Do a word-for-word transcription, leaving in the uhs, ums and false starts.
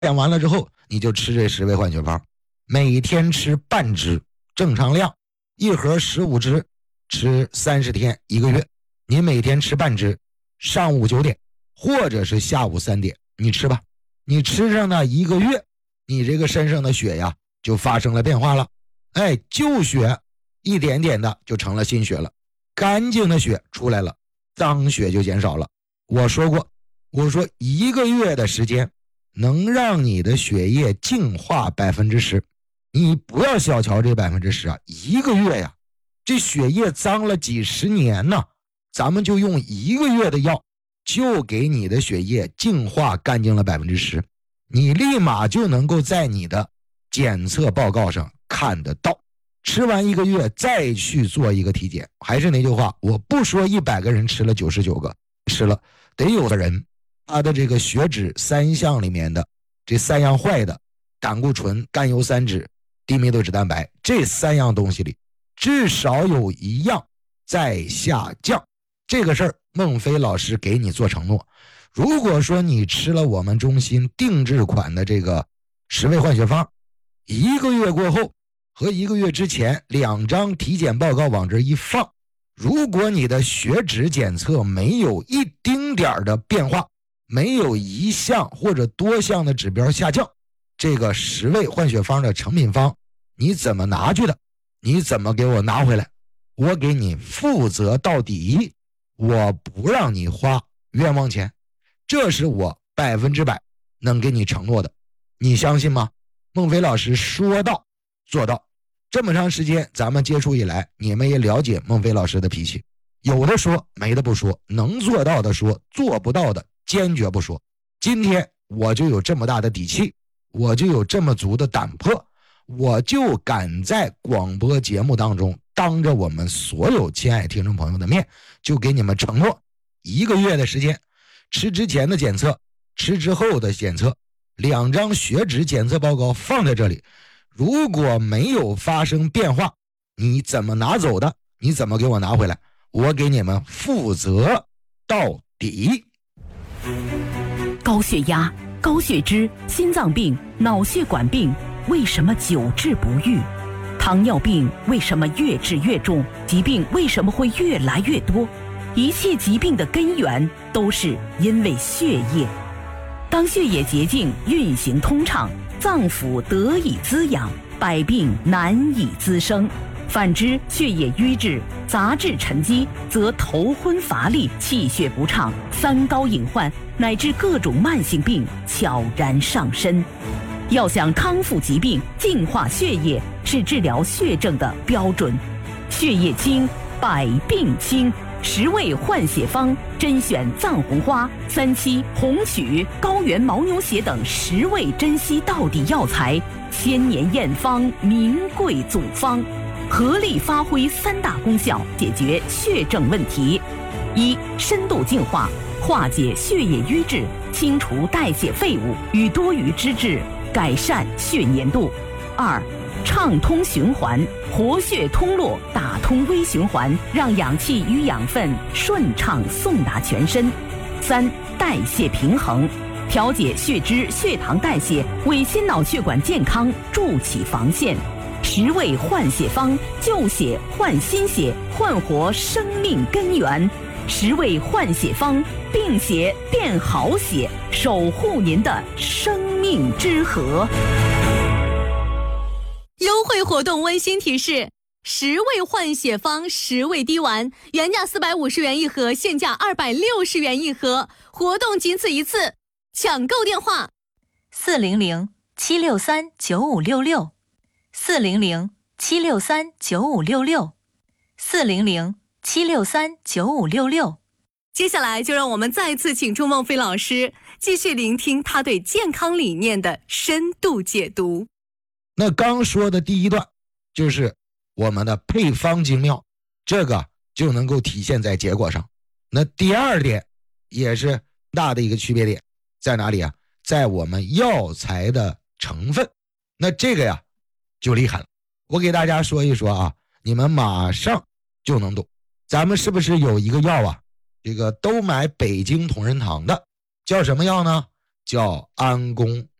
练完了之后，你就吃这十味换血方，每天吃半支，正常量，一盒十五支，吃三十天一个月。你每天吃半支，上午九点或者是下午三点，你吃吧。你吃上那一个月，你这个身上的血呀就发生了变化了。哎，旧血一点点的就成了新血了，干净的血出来了，脏血就减少了。我说过，我说一个月的时间能让你的血液净化百分之十，你不要小瞧这百分之十啊！一个月呀，这血液脏了几十年呢，咱们就用一个月的药，就给你的血液净化干净了百分之十，你立马就能够在你的检测报告上看得到。吃完一个月再去做一个体检，还是那句话，我不说一百个人吃了九十九个，吃了得有的人他的这个血脂三项里面的这三样坏的，胆固醇、甘油三酯、低密度脂蛋白，这三样东西里至少有一样在下降。这个事儿孟非老师给你做承诺，如果说你吃了我们中心定制款的这个十味换血方，一个月过后和一个月之前两张体检报告往这一放，如果你的血脂检测没有一丁点的变化，没有一项或者多项的指标下降，这个十味换血方的成品方你怎么拿去的，你怎么给我拿回来，我给你负责到底，我不让你花冤枉钱，这是我百分之百能给你承诺的，你相信吗？孟非老师说到做到。这么长时间咱们接触以来，你们也了解孟非老师的脾气，有的说没的不说，能做到的说，做不到的坚决不说。今天我就有这么大的底气，我就有这么足的胆魄，我就敢在广播节目当中当着我们所有亲爱听众朋友的面，就给你们承诺，一个月的时间，吃之前的检测，吃之后的检测，两张血脂检测报告放在这里，如果没有发生变化，你怎么拿走的，你怎么给我拿回来，我给你们负责到底。 高血压、高血脂、心脏病、脑血管病为什么久治不愈？糖尿病为什么越治越重？疾病为什么会越来越多？一切疾病的根源都是因为血液。当血液洁净运行通畅，脏腑得以滋养，百病难以滋生。反之，血液瘀滞、杂质沉积，则头昏乏力、气血不畅、三高隐患乃至各种慢性病悄然上身。要想康复疾病、净化血液，是治疗血症的标准。血液清，百病清。十味换血方甄选藏红花、三七、红曲、高原牦牛血等十味珍稀到底药材，千年验方，名贵组方，合力发挥三大功效，解决血症问题：一、深度净化，化解血液瘀滞，清除代谢废物与多余脂质，改善血粘度；二、畅通循环，活血通络，打通微循环，让氧气与养分顺畅送达全身；三、代谢平衡，调节血脂、血糖代谢，为心脑血管健康筑起防线。十味换血方，旧血换新血，焕活生命根源。十味换血方，病血变好血，守护您的生命之河。 优惠活动温馨提示：十味换血方十味滴丸，原价四百五十元一盒，现价二百六十元一盒，活动仅此一次，抢购电话： 四零零七六三九五六六，四零零七六三九五六六，四零零七六三九五六六。 接下来就让我们再次请出孟非老师，继续聆听他对健康理念的深度解读。 那刚说的第一段就是我们的配方精妙，这个就能够体现在结果上。那第二点也是大的一个区别点在哪里啊？在我们药材的成分。那这个呀就厉害了，我给大家说一说啊，你们马上就能懂。咱们是不是有一个药啊，这个都买北京同仁堂的，叫什么药呢？叫安宫